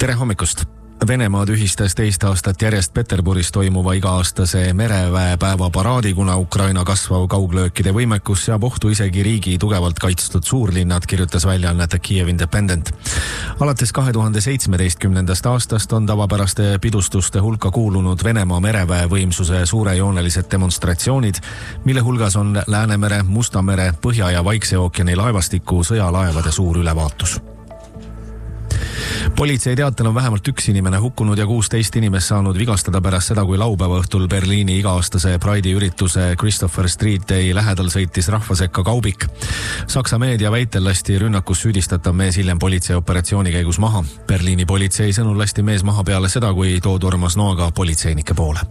Tere hommikust! Venemaa tühistas teist aastat järjest Peterburis toimuva iga-aastase mereväe päevaparaadi, kuna Ukraina kasvav kauglöökide võimekus seab ohtu isegi riigi tugevalt kaitstud suurlinnad, kirjutas väljaanne The Kiev Independent. Alates 2017. aastast on tavapäraste pidustuste hulka kuulunud Venemaa mereväe võimsuse suurejoonelised demonstratsioonid, mille hulgas on Läänemere, Musta mere, Põhja- ja Vaikse ookeani laevastiku sõjalaevade suur ülevaatus. Politsei teatel on vähemalt üks inimene hukkunud ja 16 inimest saanud vigastada pärast seda, kui laupäeva õhtul Berliini iga-aastase Pride'i ürituse Christopher Street Day lähedal sõitis rahvasekka kaubik. Saksa meedia väitel lasti rünnakus süüdistatav mees hiljem politsei operatsiooni käigus maha. Berliini politsei sõnul lasti mees maha peale seda, kui too tormas noaga politseinike poole.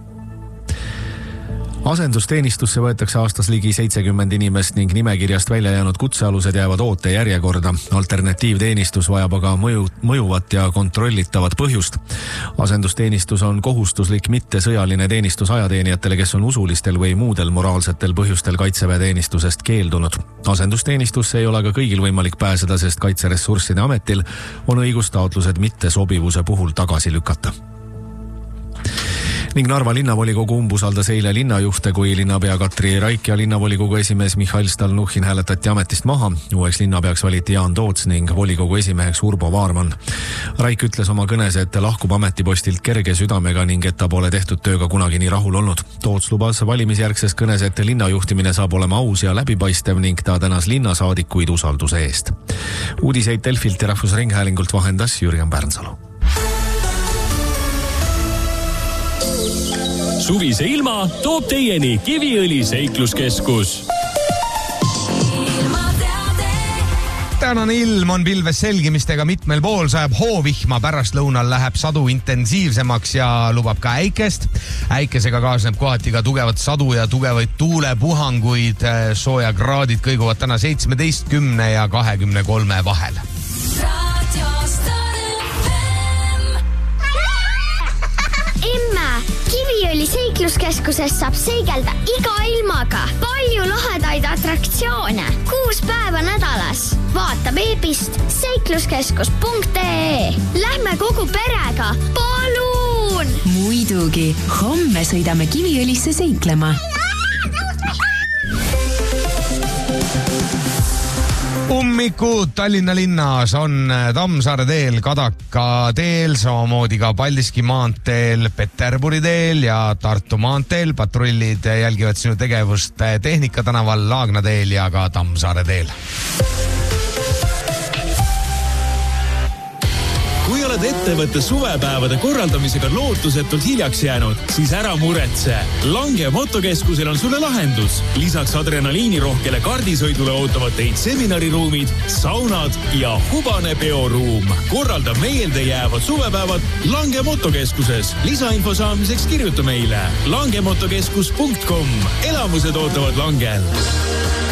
Asendusteenistusse võetakse aastas ligi 70 inimest ning nimekirjast välja jäänud kutsealused jäävad ootejärjekorda. Alternatiivteenistus vajab aga mõjuvat ja kontrollitavat põhjust. Asendusteenistus on kohustuslik mitte sõjaline teenistus ajateenijatele, kes on usulistel või muudel moraalsetel põhjustel kaitseväeteenistusest keeldunud. Asendusteenistusse ei ole aga kõigil võimalik pääseda, sest Kaitseressursside Ametil on õigus taotlused mittesobivuse puhul tagasi lükata. Ning Narva linnavolikogu umbusaldas eile linnajuhte, kui linnapea Katri Raik ja linnavolikogu esimees Mihhail Stalnuhhin hääletati ametist maha. Uueks linnapeaks valiti Jaan Toots ning volikogu esimeheks Urbo Vaarman. Raik ütles oma kõnes, et lahkub ametipostilt kerge südamega ning et ta pole tehtud tööga kunagi nii rahul olnud. Toots lubas valimisjärgses kõnes, et linnajuhtimine saab olema aus ja läbipaistev ning ta tänas linnasaadikuid usalduse eest. Uudiseid Delfilt ja Rahvusringhäälingult vahendas Jürgen Pärnsalu. Suvise ilma toob teieni Kiviõli seikluskeskus. Tänane ilm on pilves selgimistega mitmel pool, sajab hoovihma, pärast lõunal läheb sadu intensiivsemaks ja lubab ka äikest. Äikesega kaasneb kohati ka tugevat sadu ja tugevaid tuulepuhanguid. Soojakraadid kõiguvad täna 17 ja 23 vahel. Kiviõli seikluskeskuses saab seigelda iga ilmaga. Palju lahedaid atraktsioone. 6 päeva nädalas. Vaata veebist seikluskeskus.ee. Lähme kogu perega. Palun! Muidugi. Homme sõidame Kiviõlisse seiklema. Ummikud Tallinna linnas on Tammsaare teel, Kadaka teel, samamoodi ka Paldiski maanteel, Peterburi teel ja Tartu maanteel. Patrullid jälgivad sinu tegevust Tehnika tänaval, Laagna teel ja ka Tammsaare teel. Kui oled ettevõtte suvepäevade korraldamisega lootusetult hiljaks jäänud, siis ära muretse. Lange motokeskusel on sulle lahendus. Lisaks adrenaliinirohkele kardisõidule ootavad teid seminariruumid, saunad ja hubane peoruum. Korralda meelde jäävad suvepäevad Lange motokeskuses. Lisainfo saamiseks kirjuta meile langemotokeskus.com. Elamused ootavad Langel.